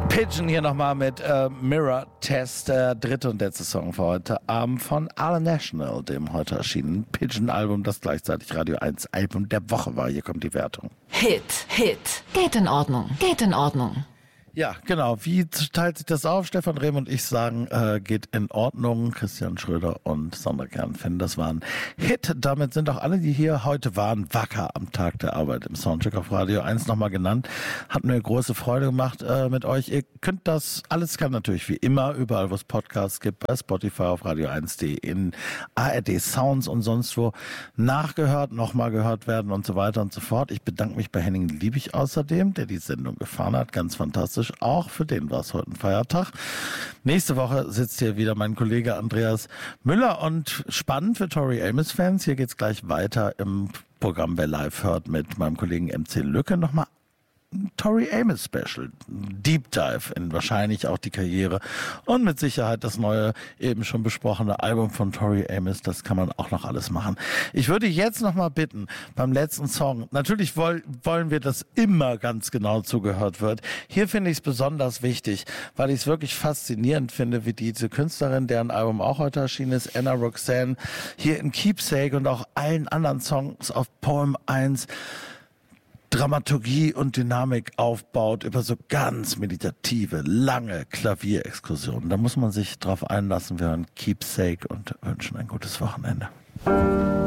Pigeon hier nochmal mit Mirror Test, der dritte und letzte Song für heute Abend von Alle National, dem heute erschienenen Pigeon-Album, das gleichzeitig Radio 1 Album der Woche war. Hier kommt die Wertung. Hit. Geht in Ordnung. Ja, genau. Wie teilt sich das auf? Stefan Rehm und ich sagen, geht in Ordnung. Christian Schröder und Sandra Kern finden, das war ein Hit. Damit sind auch alle, die hier heute waren, wacker am Tag der Arbeit im Soundcheck auf Radio 1 nochmal genannt. Hat mir große Freude gemacht mit euch. Ihr könnt das, alles kann natürlich wie immer, überall wo es Podcasts gibt, bei Spotify, auf radio1.de, in ARD Sounds und sonst wo nachgehört, nochmal gehört werden und so weiter und so fort. Ich bedanke mich bei Henning Liebig außerdem, der die Sendung gefahren hat. Ganz fantastisch. Auch für den war es heute ein Feiertag. Nächste Woche sitzt hier wieder mein Kollege Andreas Müller und spannend für Tori Amos-Fans. Hier geht's gleich weiter im Programm, wer live hört, mit meinem Kollegen MC Lücke nochmal Tori Amos Special, Deep Dive in wahrscheinlich auch die Karriere und mit Sicherheit das neue, eben schon besprochene Album von Tori Amos, das kann man auch noch alles machen. Ich würde jetzt noch mal bitten, beim letzten Song, natürlich wollen wir, dass immer ganz genau zugehört wird. Hier finde ich es besonders wichtig, weil ich es wirklich faszinierend finde, wie diese Künstlerin, deren Album auch heute erschienen ist, Anna Roxanne, hier in Keepsake und auch allen anderen Songs auf Poem 1 Dramaturgie und Dynamik aufbaut über so ganz meditative, lange Klavierexkursionen. Da muss man sich drauf einlassen. Wir hören Keepsake und wünschen ein gutes Wochenende.